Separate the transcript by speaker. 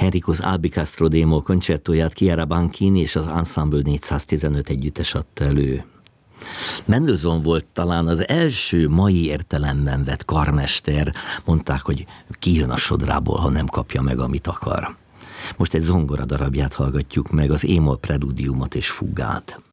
Speaker 1: Enrico's Albicastro Demo koncertóját Chiara Banchini és az Ensemble 415 együttes adta elő. Mendelssohn volt talán az első mai értelemben vett karmester, mondták, hogy kijön a sodrából, ha nem kapja meg, amit akar. Most egy zongora darabját hallgatjuk meg, az E-moll preludiumot és fugát.